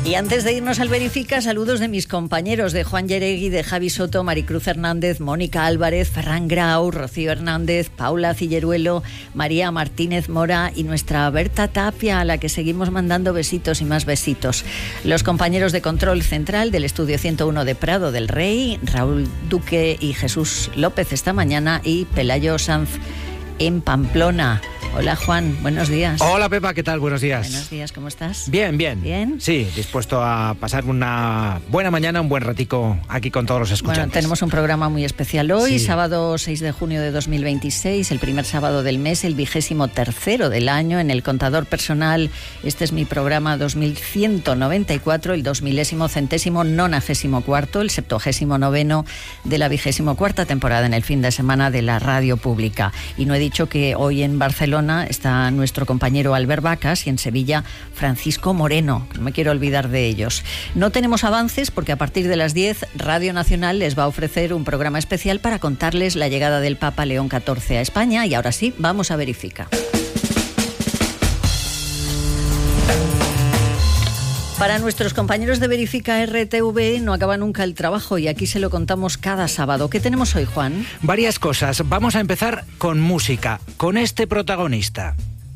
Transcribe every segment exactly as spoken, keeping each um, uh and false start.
Y antes de irnos al Verifica, saludos de mis compañeros, de Juan Yeregui, de Javi Soto, Maricruz Hernández, Mónica Álvarez, Ferran Grau, Rocío Hernández, Paula Cilleruelo, María Martínez Mora y nuestra Berta Tapia, a la que seguimos mandando besitos y más besitos. Los compañeros de Control Central del Estudio ciento uno de Prado del Rey, Raúl Duque y Jesús López esta mañana, y Pelayo Sanz en Pamplona. Hola Juan, buenos días. Hola Pepa, ¿qué tal? Buenos días. Buenos días, ¿cómo estás? Bien, bien. ¿Bien? Sí, dispuesto a pasar una buena mañana, un buen ratico aquí con todos los escuchantes. Bueno, tenemos un programa muy especial hoy, sí. Sábado seis de junio de dos mil veintiséis, el primer sábado del mes, el vigésimo tercero del año. En el contador personal, este es mi programa dos mil ciento noventa y cuatro, el dos milésimo centésimo nonagésimo cuarto, el septuagésimo noveno de la vigésimo cuarta temporada en el fin de semana de la radio pública. Y no he dicho que hoy en Barcelona está nuestro compañero Albert Vacas y en Sevilla Francisco Moreno, no me quiero olvidar de ellos. No tenemos avances porque a partir de las diez Radio Nacional les va a ofrecer un programa especial para contarles la llegada del Papa León catorce a España, y ahora sí, vamos a Verifica. Para nuestros compañeros de Verifica R T V no acaba nunca el trabajo y aquí se lo contamos cada sábado. ¿Qué tenemos hoy, Juan? Varias cosas. Vamos a empezar con música, con este protagonista.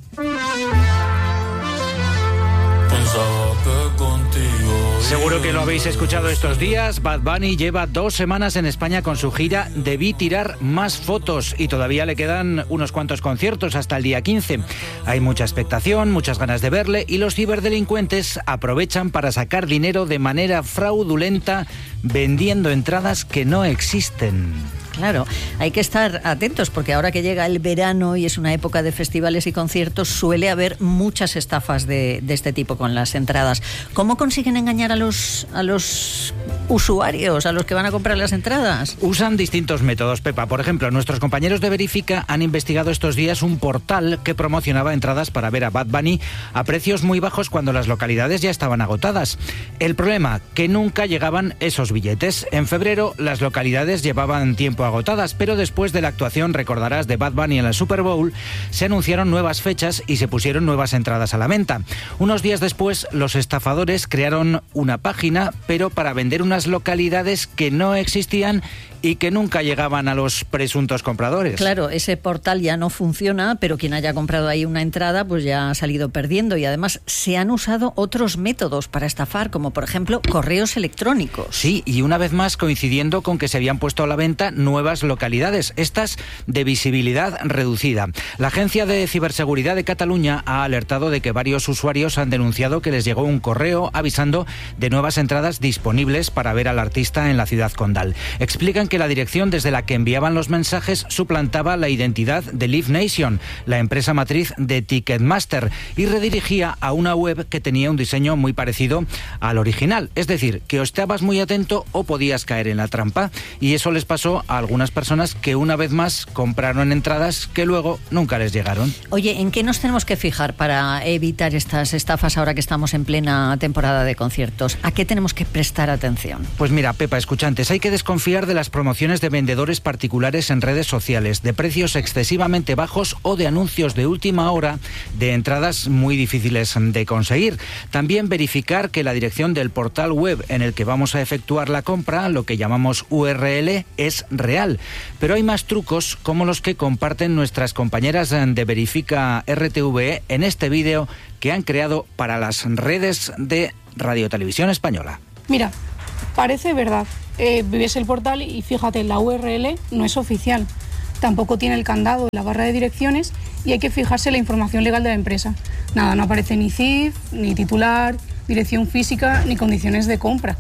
Seguro que lo habéis escuchado estos días. Bad Bunny lleva dos semanas en España con su gira Debí tirar más fotos y todavía le quedan unos cuantos conciertos hasta el día quince. Hay mucha expectación, muchas ganas de verle y los ciberdelincuentes aprovechan para sacar dinero de manera fraudulenta vendiendo entradas que no existen. Claro, hay que estar atentos porque ahora que llega el verano y es una época de festivales y conciertos, suele haber muchas estafas de, de este tipo con las entradas. ¿Cómo consiguen engañar a los, a los usuarios, a los que van a comprar las entradas? Usan distintos métodos, Pepa. Por ejemplo, nuestros compañeros de Verifica han investigado estos días un portal que promocionaba entradas para ver a Bad Bunny a precios muy bajos cuando las localidades ya estaban agotadas. El problema, que nunca llegaban esos billetes. En febrero las localidades llevaban tiempo agotadas, pero después de la actuación, recordarás, de Bad Bunny en la Super Bowl, se anunciaron nuevas fechas y se pusieron nuevas entradas a la venta. Unos días después, los estafadores crearon una página, pero para vender unas localidades que no existían y que nunca llegaban a los presuntos compradores. Claro, ese portal ya no funciona, pero quien haya comprado ahí una entrada pues ya ha salido perdiendo, y además se han usado otros métodos para estafar, como por ejemplo correos electrónicos. Sí, y una vez más coincidiendo con que se habían puesto a la venta nuevas localidades, estas de visibilidad reducida. La Agencia de Ciberseguridad de Cataluña ha alertado de que varios usuarios han denunciado que les llegó un correo avisando de nuevas entradas disponibles para ver al artista en la ciudad condal. Explican que la dirección desde la que enviaban los mensajes suplantaba la identidad de Live Nation, la empresa matriz de Ticketmaster, y redirigía a una web que tenía un diseño muy parecido al original. Es decir, que o estabas muy atento o podías caer en la trampa, y eso les pasó a algunas personas que una vez más compraron entradas que luego nunca les llegaron. Oye, ¿en qué nos tenemos que fijar para evitar estas estafas ahora que estamos en plena temporada de conciertos? ¿A qué tenemos que prestar atención? Pues mira, Pepa, escuchantes, hay que desconfiar de las promociones de vendedores particulares en redes sociales, de precios excesivamente bajos o de anuncios de última hora de entradas muy difíciles de conseguir. También verificar que la dirección del portal web en el que vamos a efectuar la compra, lo que llamamos U R L, es real. Pero hay más trucos como los que comparten nuestras compañeras de Verifica R T V en este vídeo que han creado para las redes de Radio Televisión Española. Mira, parece verdad. Eh, ves el portal y fíjate, la U R L no es oficial. Tampoco tiene el candado en la barra de direcciones y hay que fijarse en la información legal de la empresa. Nada, no aparece ni C I F, ni titular, dirección física, ni condiciones de compra.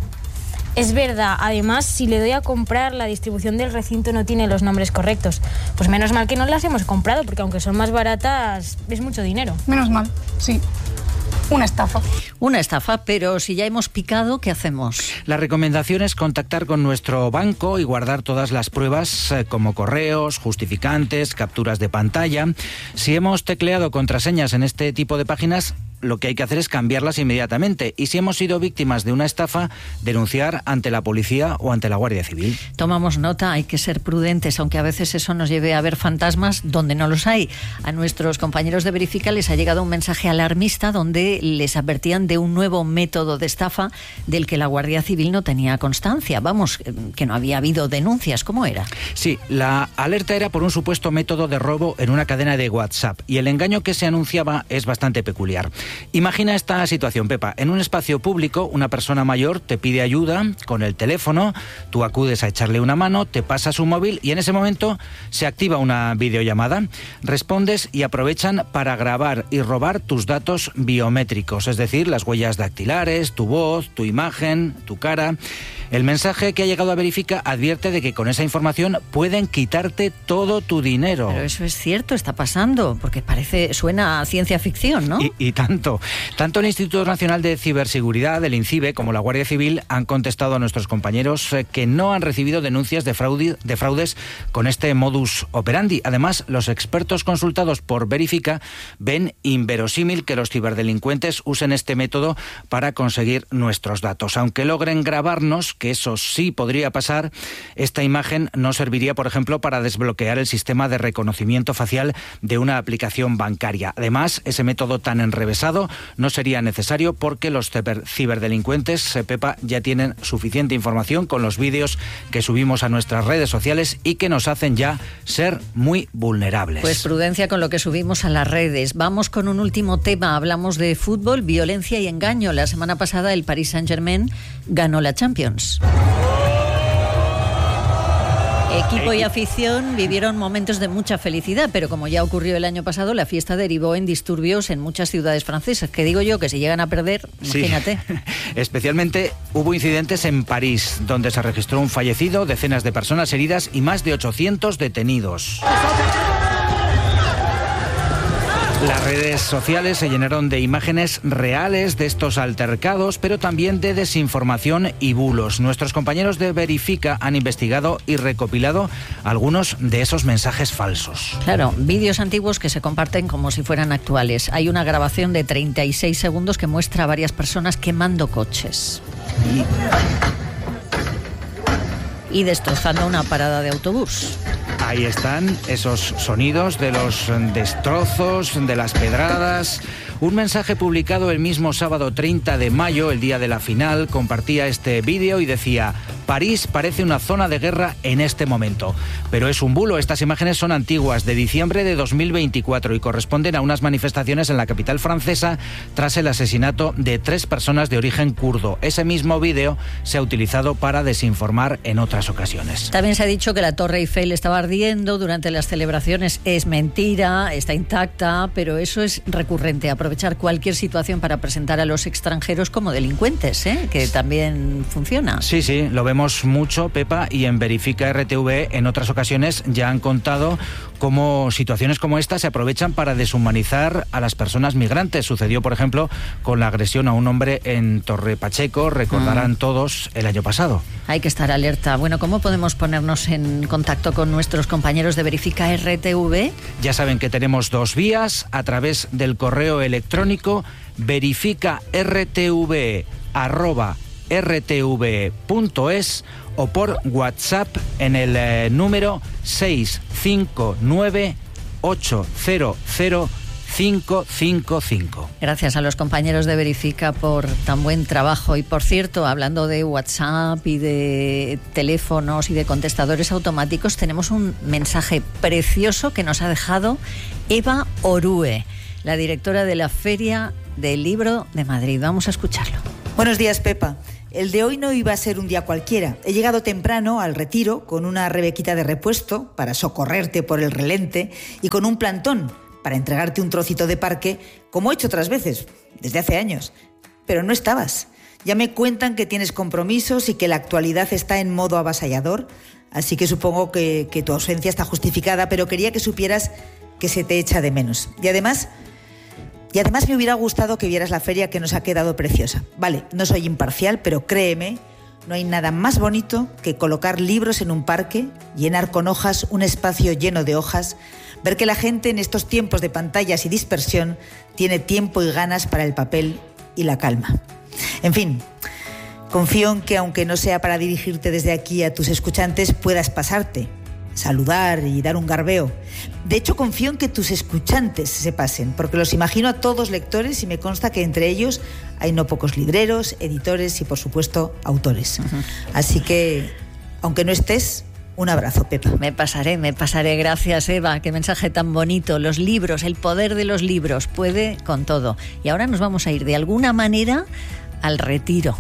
Es verdad, además, si le doy a comprar, la distribución del recinto no tiene los nombres correctos. Pues menos mal que no las hemos comprado, porque aunque son más baratas, es mucho dinero. Menos mal, sí. Una estafa. Una estafa, pero si ya hemos picado, ¿qué hacemos? La recomendación es contactar con nuestro banco y guardar todas las pruebas eh, como correos, justificantes, capturas de pantalla. Si hemos tecleado contraseñas en este tipo de páginas, lo que hay que hacer es cambiarlas inmediatamente. Y si hemos sido víctimas de una estafa, denunciar ante la policía o ante la Guardia Civil. Tomamos nota, hay que ser prudentes, aunque a veces eso nos lleve a ver fantasmas donde no los hay. A nuestros compañeros de Verifica les ha llegado un mensaje alarmista donde les advertían de un nuevo método de estafa del que la Guardia Civil no tenía constancia. Vamos, que no había habido denuncias. ¿Cómo era? Sí, la alerta era por un supuesto método de robo en una cadena de WhatsApp y el engaño que se anunciaba es bastante peculiar. Imagina esta situación, Pepa. En un espacio público, una persona mayor te pide ayuda con el teléfono, tú acudes a echarle una mano, te pasa su móvil y en ese momento se activa una videollamada. Respondes y aprovechan para grabar y robar tus datos biométricos, es decir, las huellas dactilares, tu voz, tu imagen, tu cara. El mensaje que ha llegado a Verifica advierte de que con esa información pueden quitarte todo tu dinero. Pero eso es cierto, está pasando, porque parece, suena a ciencia ficción, ¿no? Y, y tanto. Tanto el Instituto Nacional de Ciberseguridad, el INCIBE, como la Guardia Civil han contestado a nuestros compañeros eh, que no han recibido denuncias de, fraude, de fraudes con este modus operandi. Además, los expertos consultados por Verifica ven inverosímil que los ciberdelincuentes usen este método para conseguir nuestros datos. Aunque logren grabarnos, que eso sí podría pasar, esta imagen no serviría, por ejemplo, para desbloquear el sistema de reconocimiento facial de una aplicación bancaria. Además, ese método tan enrevesado no sería necesario porque los ciber, ciberdelincuentes, eh, Pepa, ya tienen suficiente información con los vídeos que subimos a nuestras redes sociales y que nos hacen ya ser muy vulnerables. Pues prudencia con lo que subimos a las redes. Vamos con un último tema. Hablamos de fútbol, violencia y engaño. La semana pasada el Paris Saint-Germain ganó la Champions. Equipo y afición vivieron momentos de mucha felicidad, pero como ya ocurrió el año pasado, la fiesta derivó en disturbios en muchas ciudades francesas. Que digo yo que si llegan a perder, imagínate. Sí. Especialmente hubo incidentes en París, donde se registró un fallecido, decenas de personas heridas y más de ochocientos detenidos. Las redes sociales se llenaron de imágenes reales de estos altercados, pero también de desinformación y bulos. Nuestros compañeros de Verifica han investigado y recopilado algunos de esos mensajes falsos. Claro, vídeos antiguos que se comparten como si fueran actuales. Hay una grabación de treinta y seis segundos que muestra a varias personas quemando coches y, y destrozando una parada de autobús. Ahí están esos sonidos de los destrozos, de las pedradas. Un mensaje publicado el mismo sábado treinta de mayo, el día de la final, compartía este vídeo y decía: París parece una zona de guerra en este momento. Pero es un bulo. Estas imágenes son antiguas, de diciembre de dos mil veinticuatro, y corresponden a unas manifestaciones en la capital francesa tras el asesinato de tres personas de origen kurdo. Ese mismo vídeo se ha utilizado para desinformar en otras ocasiones. También se ha dicho que la Torre Eiffel estaba ardiendo durante las celebraciones. Es mentira, está intacta, pero eso es recurrente. Aprovechar cualquier situación para presentar a los extranjeros como delincuentes, ¿eh? Que también funciona. Sí, sí, lo vemos mucho, Pepa, y en Verifica R T V en otras ocasiones ya han contado cómo situaciones como esta se aprovechan para deshumanizar a las personas migrantes. Sucedió, por ejemplo, con la agresión a un hombre en Torre Pacheco, recordarán mm. todos, el año pasado. Hay que estar alerta. Bueno, ¿cómo podemos ponernos en contacto con nuestros compañeros de Verifica R T V? Ya saben que tenemos dos vías, a través del correo electrónico verificartv arroba rtv.es o por WhatsApp en el eh, número seis cinco nueve ocho cero cero cinco cinco cinco. Gracias a los compañeros de Verifica por tan buen trabajo. Y por cierto, hablando de WhatsApp y de teléfonos y de contestadores automáticos, tenemos un mensaje precioso que nos ha dejado Eva Orue, la directora de la Feria del Libro de Madrid. Vamos a escucharlo. Buenos días, Pepa. El de hoy no iba a ser un día cualquiera. He llegado temprano al retiro con una rebequita de repuesto para socorrerte por el relente y con un plantón para entregarte un trocito de parque, como he hecho otras veces, desde hace años. Pero no estabas. Ya me cuentan que tienes compromisos y que la actualidad está en modo avasallador, así que supongo que, que tu ausencia está justificada, pero quería que supieras que se te echa de menos. Y además... Y además me hubiera gustado que vieras la feria, que nos ha quedado preciosa. Vale, no soy imparcial, pero créeme, No hay nada más bonito que colocar libros en un parque, llenar con hojas un espacio lleno de hojas, ver que la gente en estos tiempos de pantallas y dispersión tiene tiempo y ganas para el papel y la calma. En fin, confío en que, aunque no sea para dirigirte desde aquí a tus escuchantes, puedas pasarte, saludar y dar un garbeo. De hecho, confío en que tus escuchantes se pasen, porque los imagino a todos lectores y me consta que entre ellos hay no pocos libreros, editores y, por supuesto, autores. Uh-huh. Así que, aunque no estés, un abrazo, Pepa. Me pasaré, me pasaré. Gracias, Eva. Qué mensaje tan bonito. Los libros, el poder de los libros, puede con todo. Y ahora nos vamos a ir de alguna manera al retiro.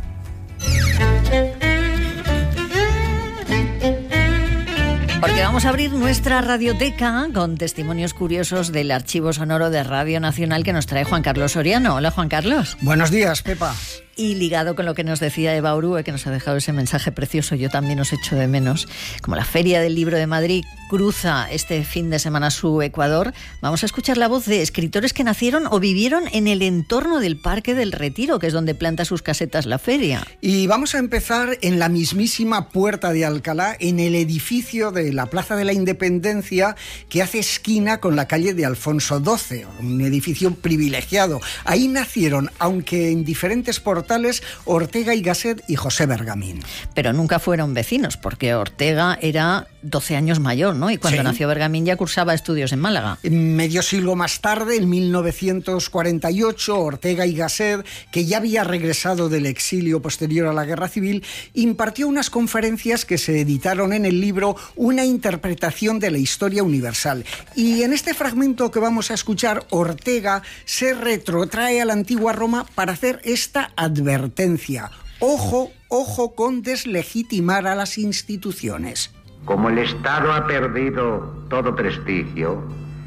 Porque vamos a abrir nuestra radioteca con testimonios curiosos del archivo sonoro de Radio Nacional que nos trae Juan Carlos Soriano. Hola, Juan Carlos. Buenos días, Pepa. Y ligado con lo que nos decía Eva Orue, que nos ha dejado ese mensaje precioso, yo también os echo de menos, como la Feria del Libro de Madrid cruza este fin de semana su Ecuador, vamos a escuchar la voz de escritores que nacieron o vivieron en el entorno del Parque del Retiro, que es donde planta sus casetas la feria. Y vamos a empezar en la mismísima Puerta de Alcalá, en el edificio de la Plaza de la Independencia, que hace esquina con la calle de Alfonso doce, un edificio privilegiado. Ahí nacieron, aunque en diferentes portales, Ortega y Gasset y José Bergamín. Pero nunca fueron vecinos, porque Ortega era doce años mayor, ¿no? Y cuando sí. nació Bergamín ya cursaba estudios en Málaga. Medio siglo más tarde, en mil novecientos cuarenta y ocho, Ortega y Gasset, que ya había regresado del exilio posterior a la Guerra Civil, impartió unas conferencias que se editaron en el libro Una interpretación de la historia universal. Y en este fragmento que vamos a escuchar, Ortega se retrotrae a la antigua Roma para hacer esta advertencia. Ojo, ojo con deslegitimar a las instituciones. Como el Estado ha perdido todo prestigio,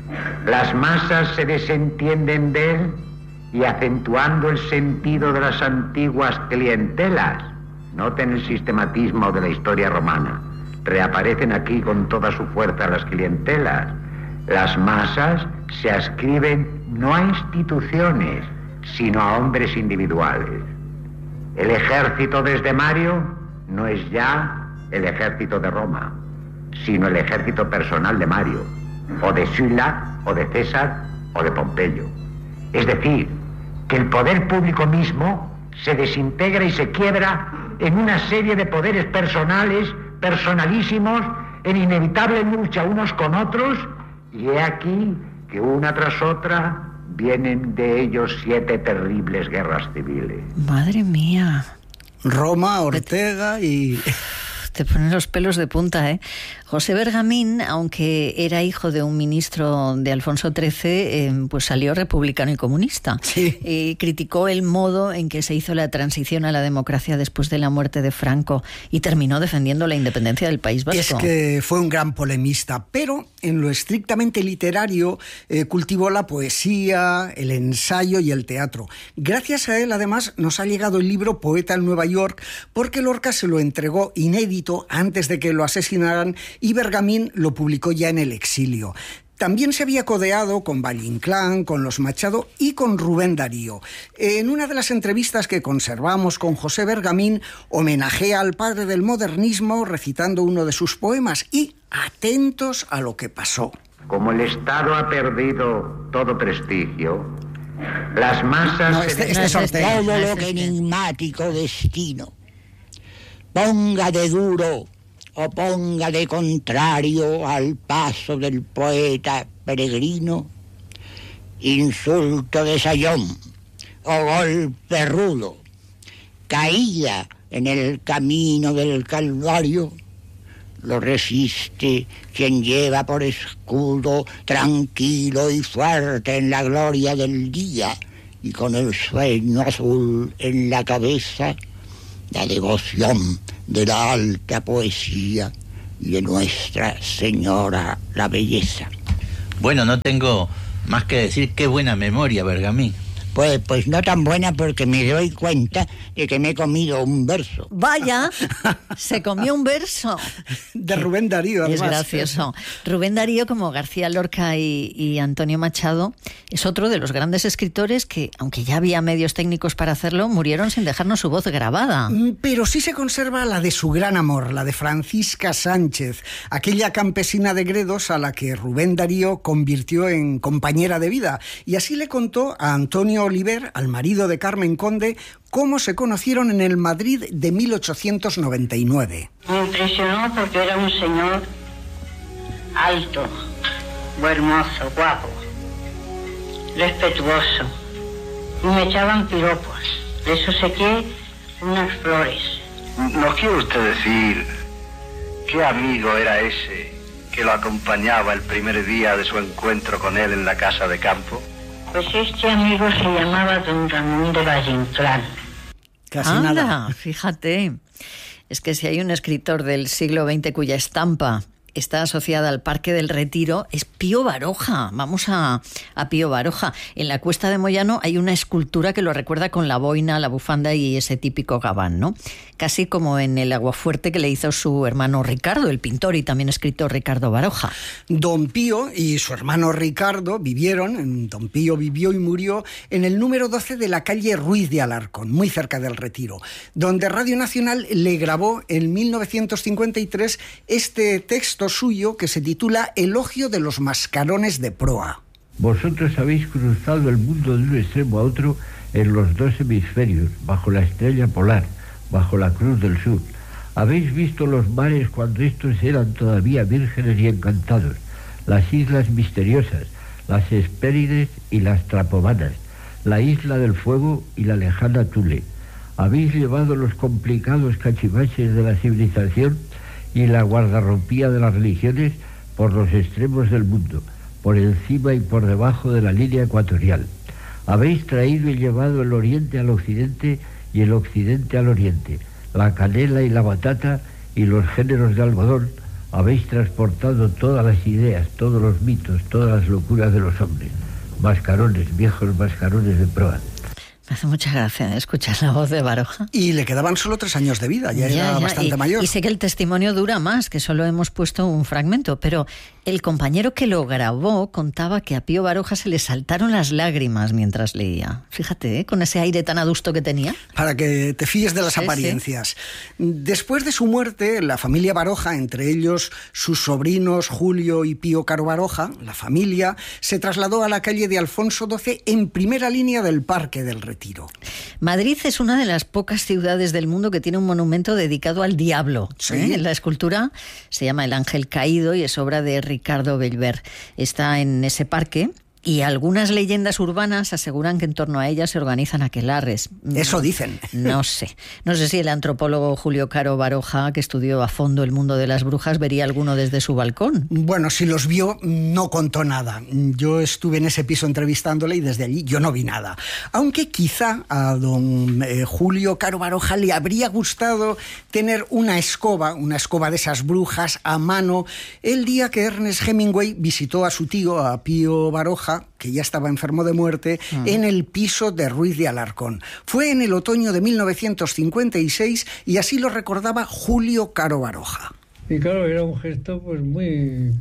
las masas se desentienden de él y, acentuando el sentido de las antiguas clientelas, noten el sistematismo de la historia romana, reaparecen aquí con toda su fuerza las clientelas. Las masas se adscriben no a instituciones, sino a hombres individuales. El ejército desde Mario no es ya el ejército de Roma, sino el ejército personal de Mario, o de Sulla, o de César, o de Pompeyo. Es decir, que el poder público mismo se desintegra y se quiebra en una serie de poderes personales, personalísimos, en inevitable lucha unos con otros, y he aquí que una tras otra vienen de ellos siete terribles guerras civiles. Madre mía. Roma, Ortega y... Te ponen los pelos de punta, ¿eh? José Bergamín, aunque era hijo de un ministro de Alfonso trece, eh, pues salió republicano y comunista. Sí. Eh, criticó el modo en que se hizo la transición a la democracia después de la muerte de Franco y terminó defendiendo la independencia del País Vasco. Es que fue un gran polemista, pero en lo estrictamente literario eh, cultivó la poesía, el ensayo y el teatro. Gracias a él, además, nos ha llegado el libro Poeta en Nueva York, porque Lorca se lo entregó inédito antes de que lo asesinaran y Bergamín lo publicó ya en el exilio. También se había codeado con Valle Inclán, con los Machado y con Rubén Darío. En una de las entrevistas que conservamos con José Bergamín, homenajea al padre del modernismo recitando uno de sus poemas y atentos a lo que pasó. Como el Estado ha perdido todo prestigio, las masas... No, este, este es Ortega. Todo lo que enigmático destino ponga de duro o ponga de contrario al paso del poeta peregrino, insulto de sayón o golpe rudo, caída en el camino del Calvario, lo resiste quien lleva por escudo tranquilo y fuerte en la gloria del día y con el sueño azul en la cabeza, la devoción de la alta poesía y de Nuestra Señora la belleza. Bueno, no tengo más que decir qué buena memoria, Bergamín. Pues, pues no tan buena, porque me doy cuenta de que me he comido un verso. Vaya, se comió un verso. De Rubén Darío, además. Es gracioso. Rubén Darío, como García Lorca y, y Antonio Machado, es otro de los grandes escritores que, aunque ya había medios técnicos para hacerlo, murieron sin dejarnos su voz grabada. Pero sí se conserva la de su gran amor, la de Francisca Sánchez, aquella campesina de Gredos a la que Rubén Darío convirtió en compañera de vida. Y así le contó a Antonio Oliver, al marido de Carmen Conde, cómo se conocieron en el Madrid de mil ochocientos noventa y nueve. Me impresionó porque era un señor alto, muy hermoso, guapo, respetuoso, y me echaban piropos. De eso sequé unas flores. ¿Nos quiere usted decir qué amigo era ese que lo acompañaba el primer día de su encuentro con él en la casa de campo? Pues este amigo se llamaba don Ramón de Valle Inclán. Casi Anda, nada. Fíjate. Es que si hay un escritor del siglo veinte cuya estampa está asociada al Parque del Retiro, es Pío Baroja. Vamos a, a Pío Baroja. En la Cuesta de Moyano hay una escultura que lo recuerda con la boina, la bufanda y ese típico gabán, ¿no? Casi como en el aguafuerte que le hizo su hermano Ricardo, el pintor y también escritor Ricardo Baroja. Don Pío y su hermano Ricardo vivieron, Don Pío vivió y murió en el número doce de la calle Ruiz de Alarcón, muy cerca del Retiro, donde Radio Nacional le grabó en mil novecientos cincuenta y tres este texto suyo que se titula Elogio de los mascarones de proa. Vosotros habéis cruzado el mundo de un extremo a otro en los dos hemisferios, bajo la estrella polar, bajo la cruz del sur. Habéis visto los mares cuando estos eran todavía vírgenes y encantados, las islas misteriosas, las Hespérides y las Trapomanas, la isla del fuego y la lejana Thule. Habéis llevado los complicados cachivaches de la civilización y la guardarropía de las religiones por los extremos del mundo, por encima y por debajo de la línea ecuatorial. Habéis traído y llevado el oriente al occidente y el occidente al oriente, la canela y la batata y los géneros de algodón. Habéis transportado todas las ideas, todos los mitos, todas las locuras de los hombres. Mascarones, viejos mascarones de proa. Me hace mucha gracia escuchar la voz de Baroja. Y le quedaban solo tres años de vida, ya, ya era ya. bastante y, mayor. Y sé que el testimonio dura más, que solo hemos puesto un fragmento, pero el compañero que lo grabó contaba que a Pío Baroja se le saltaron las lágrimas mientras leía. Fíjate, ¿eh? Con ese aire tan adusto que tenía. Para que te fíes de las sí, apariencias. Sí. Después de su muerte, la familia Baroja, entre ellos sus sobrinos Julio y Pío Caro Baroja, la familia se trasladó a la calle de Alfonso doce en primera línea del Parque del Retiro. Madrid es una de las pocas ciudades del mundo que tiene un monumento dedicado al diablo. ¿Sí? ¿eh? La escultura se llama El Ángel Caído y es obra de Ricardo Bellver. Está en ese parque. Y algunas leyendas urbanas aseguran que en torno a ella se organizan aquelarres. Eso dicen. No sé. No sé si el antropólogo Julio Caro Baroja, que estudió a fondo el mundo de las brujas, vería alguno desde su balcón. Bueno, si los vio, no contó nada. Yo estuve en ese piso entrevistándole y desde allí yo no vi nada. Aunque quizá a don eh, Julio Caro Baroja le habría gustado tener una escoba, una escoba de esas brujas a mano, el día que Ernest Hemingway visitó a su tío, a Pío Baroja, que ya estaba enfermo de muerte, uh-huh. en el piso de Ruiz de Alarcón. Fue en el otoño de mil novecientos cincuenta y seis y así lo recordaba Julio Caro Baroja. Y claro, era un gesto pues muy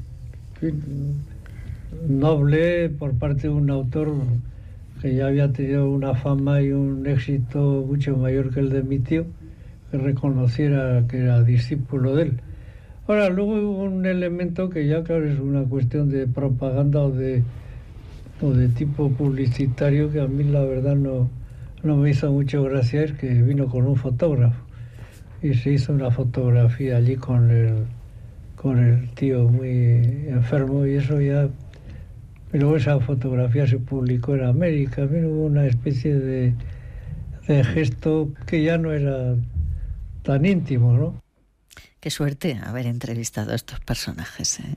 noble por parte de un autor que ya había tenido una fama y un éxito mucho mayor que el de mi tío, que reconociera que era discípulo de él. Ahora, luego hubo un elemento que ya, claro, es una cuestión de propaganda o de o de tipo publicitario que a mí la verdad no, no me hizo mucho gracia, es que vino con un fotógrafo y se hizo una fotografía allí con el con el tío muy enfermo y eso ya, y luego esa fotografía se publicó en América. A mí hubo una especie de, de gesto que ya no era tan íntimo, ¿no? Qué suerte haber entrevistado a estos personajes, ¿eh?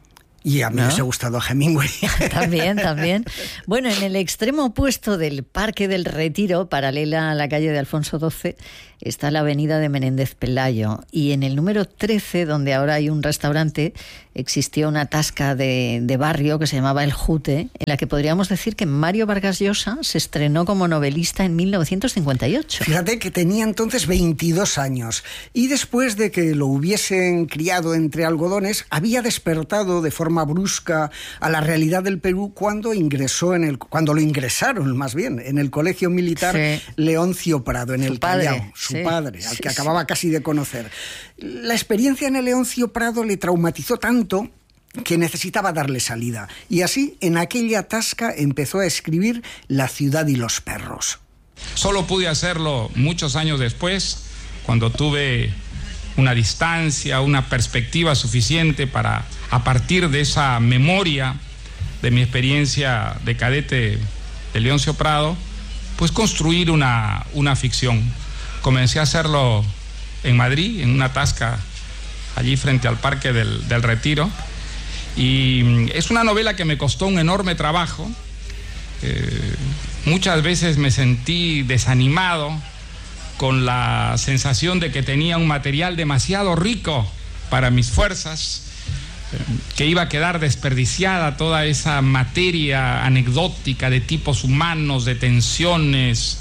Y a mí ¿no? me ha gustado Hemingway. También, también. Bueno, en el extremo opuesto del Parque del Retiro, paralela a la calle de Alfonso doce, está la avenida de Menéndez Pelayo. Y en el número trece, donde ahora hay un restaurante, existió una tasca de, de barrio que se llamaba El Jute, en la que podríamos decir que Mario Vargas Llosa se estrenó como novelista en mil novecientos cincuenta y ocho. Fíjate que tenía entonces veintidós años. Y después de que lo hubiesen criado entre algodones, había despertado de forma brusca a la realidad del Perú cuando ingresó en el cuando lo ingresaron más bien en el colegio militar sí. Leoncio Prado en su el padre, Callao, su sí, padre, al sí, que acababa sí. casi de conocer. La experiencia en el Leoncio Prado le traumatizó tanto que necesitaba darle salida, y así en aquella tasca empezó a escribir La ciudad y los perros. Solo pude hacerlo muchos años después, cuando tuve una distancia, una perspectiva suficiente para, a partir de esa memoria de mi experiencia de cadete de Leoncio Prado, pues construir una, una ficción. Comencé a hacerlo en Madrid, en una tasca allí frente al Parque del, del Retiro, y es una novela que me costó un enorme trabajo. Eh, muchas veces me sentí desanimado, con la sensación de que tenía un material demasiado rico para mis fuerzas, que iba a quedar desperdiciada toda esa materia anecdótica de tipos humanos, de tensiones.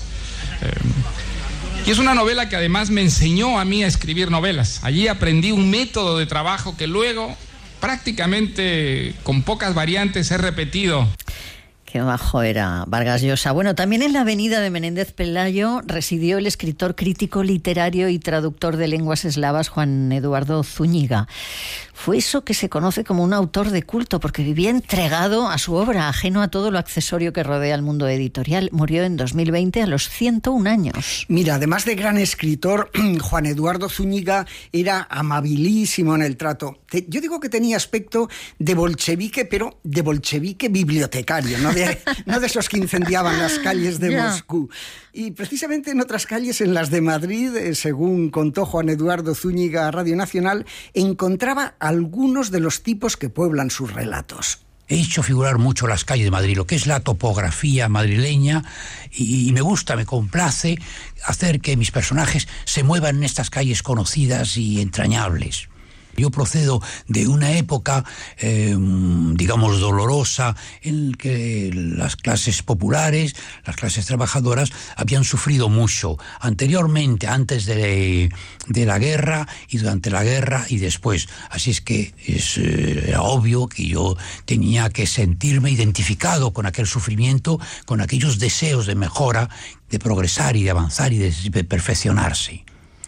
Y es una novela que además me enseñó a mí a escribir novelas. Allí aprendí un método de trabajo que luego, prácticamente con pocas variantes, he repetido. Qué bajo era Vargas Llosa. Bueno, también en la avenida de Menéndez Pelayo residió el escritor crítico literario y traductor de lenguas eslavas Juan Eduardo Zúñiga. Fue eso que se conoce como un autor de culto, porque vivía entregado a su obra, ajeno a todo lo accesorio que rodea el mundo editorial. Murió en dos mil veinte a los ciento un años. Mira, además de gran escritor, Juan Eduardo Zúñiga era amabilísimo en el trato. Yo digo que tenía aspecto de bolchevique, pero de bolchevique bibliotecario, ¿no? De, no de esos que incendiaban las calles de yeah. Moscú. Y precisamente en otras calles, en las de Madrid, según contó Juan Eduardo Zúñiga a Radio Nacional, encontraba algunos de los tipos que pueblan sus relatos. He hecho figurar mucho las calles de Madrid, lo que es la topografía madrileña, y, y me gusta, me complace hacer que mis personajes se muevan en estas calles conocidas y entrañables. Yo procedo de una época, eh, digamos, dolorosa, en la que las clases populares, las clases trabajadoras, habían sufrido mucho anteriormente, antes de, de la guerra, y durante la guerra y después. Así es que es eh, era obvio que yo tenía que sentirme identificado con aquel sufrimiento, con aquellos deseos de mejora, de progresar y de avanzar y de, de perfeccionarse.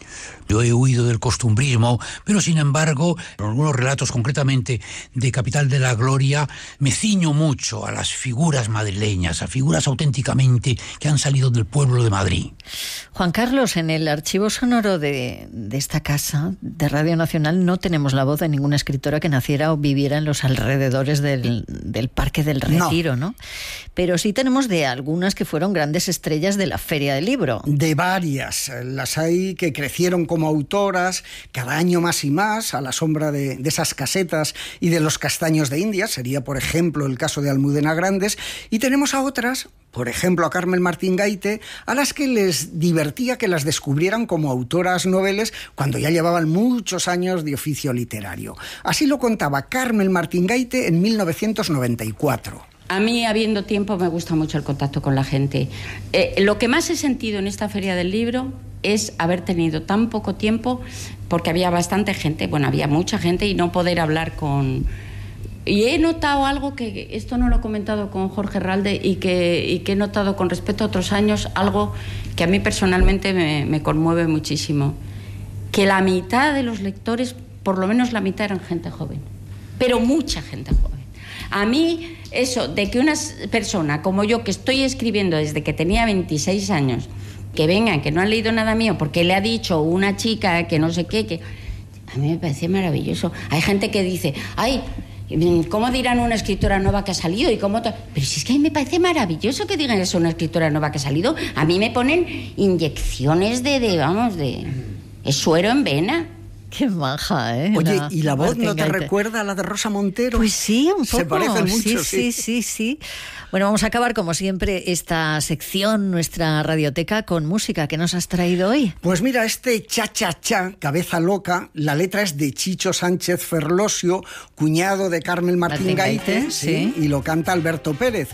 Yo he huido del costumbrismo, pero sin embargo, en algunos relatos, concretamente de Capital de la Gloria, me ciño mucho a las figuras madrileñas, a figuras auténticamente que han salido del pueblo de Madrid. Juan Carlos, en el archivo sonoro de, de esta casa de Radio Nacional no tenemos la voz de ninguna escritora que naciera o viviera en los alrededores del, del Parque del Retiro, ¿no? ¿no? Pero sí tenemos de algunas que fueron grandes estrellas de la Feria del Libro. De varias. Las hay que crecieron como autoras, cada año más y más, a la sombra de, de esas casetas y de los castaños de India. Sería, por ejemplo, el caso de Almudena Grandes. Y tenemos a otras, por ejemplo, a Carmen Martín Gaite, a las que les divertía que las descubrieran como autoras noveles cuando ya llevaban muchos años de oficio literario. Así lo contaba Carmen Martín Gaite en mil novecientos noventa y cuatro. A mí, habiendo tiempo, me gusta mucho el contacto con la gente. Eh, lo que más he sentido en esta Feria del Libro es haber tenido tan poco tiempo, porque había bastante gente, bueno, había mucha gente, y no poder hablar con... Y he notado algo que, esto no lo he comentado con Jorge Ralde, y que, y que he notado con respecto a otros años, algo que a mí personalmente me, me conmueve muchísimo. Que la mitad de los lectores, por lo menos la mitad, eran gente joven. Pero mucha gente joven. A mí, eso de que una persona como yo, que estoy escribiendo desde que tenía veintiséis años, que vengan, que no han leído nada mío, porque le ha dicho una chica que no sé qué, que a mí me parece maravilloso. Hay gente que dice, ay, ¿cómo dirán una escritora nueva que ha salido? Y cómo Pero si es que a mí me parece maravilloso que digan eso, una escritora nueva que ha salido. A mí me ponen inyecciones de, de vamos, de... es suero en vena. Qué maja, ¿eh? Oye, la ¿y la voz Martín no te Gaite. recuerda a la de Rosa Montero? Pues sí, un poco. Se parecen mucho, sí, sí. sí, sí, sí. Bueno, vamos a acabar, como siempre, esta sección, nuestra radioteca, con música. ¿Qué nos has traído hoy? Pues mira, este cha-cha-cha, Cabeza Loca, la letra es de Chicho Sánchez Ferlosio, cuñado de Carmen Martín, Martín Gaite, Gaite, sí, sí. y lo canta Alberto Pérez.